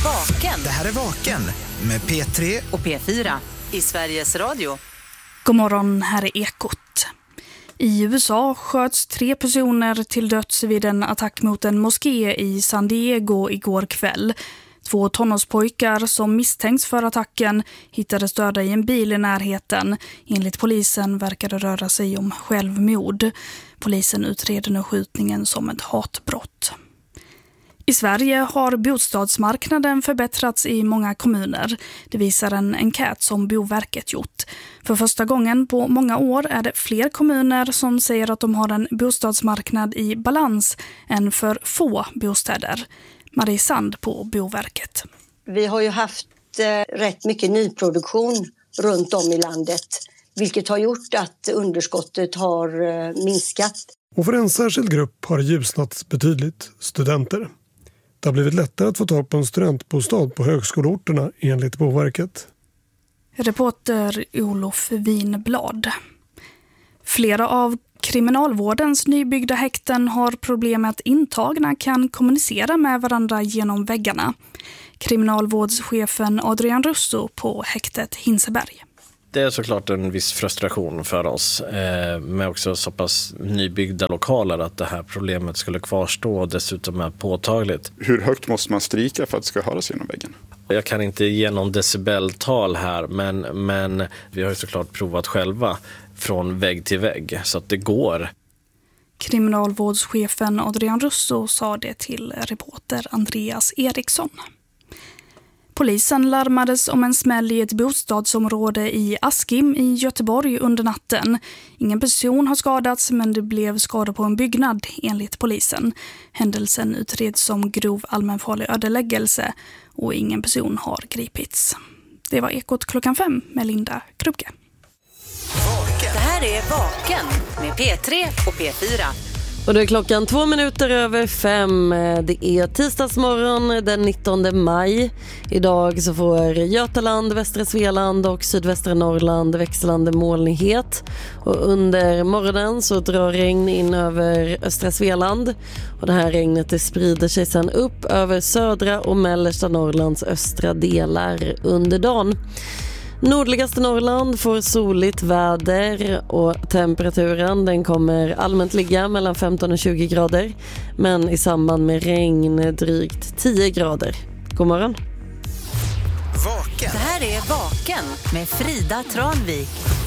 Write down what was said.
Vaken. Det här är Vaken med P3 och P4 i Sveriges Radio. God morgon, här är Ekot. I USA sköts 3 personer till döds vid en attack mot en moské i San Diego igår kväll. 2 tonårspojkar som misstänks för attacken hittades döda i en bil i närheten. Enligt polisen verkar det röra sig om självmord. Polisen utreder nu skjutningen som ett hatbrott. I Sverige har bostadsmarknaden förbättrats i många kommuner. Det visar en enkät som Boverket gjort. För första gången på många år är det fler kommuner som säger att de har en bostadsmarknad i balans än för få bostäder. Marie Sand på Boverket. Vi har ju haft rätt mycket nyproduktion runt om i landet, vilket har gjort att underskottet har minskat. Och för en särskild grupp har det ljusnat betydligt, studenter. Det har blivit lättare att få tag på en studentbostad på högskoleorterna enligt Boverket. Reporter Olof Winblad. Flera av kriminalvårdens nybyggda häkten har problem med att intagna kan kommunicera med varandra genom väggarna. Kriminalvårdschefen Adrian Russo på häktet Hinseberg. Det är såklart en viss frustration för oss med också så pass nybyggda lokaler att det här problemet skulle kvarstå och dessutom är påtagligt. Hur högt måste man stryka för att det ska höras genom väggen? Jag kan inte ge någon decibeltal här men vi har ju såklart provat själva från vägg till vägg så att det går. Kriminalvårdschefen Adrian Russo sa det till reporter Andreas Eriksson. Polisen larmades om en smäll i ett bostadsområde i Askim i Göteborg under natten. Ingen person har skadats men det blev skador på en byggnad enligt polisen. Händelsen utreds som grov allmänfarlig ödeläggelse och ingen person har gripits. Det var Ekot 5 med Linda Krupke. Det här är Vaken med P3 och P4. Och då är klockan 5:02. Det är tisdagsmorgon den 19 maj. Idag så får Götaland, västra Svealand och sydvästra Norrland växlande molnighet. Och under morgonen så drar regn in över östra Svealand. Och det här regnet det sprider sig sedan upp över södra och mellersta Norrlands östra delar under dagen. Nordligaste Norrland får soligt väder och temperaturen den kommer allmänt ligga mellan 15 och 20 grader. Men i samband med regn drygt 10 grader. God morgon. Vaken. Det här är Vaken med Frida Tranvik.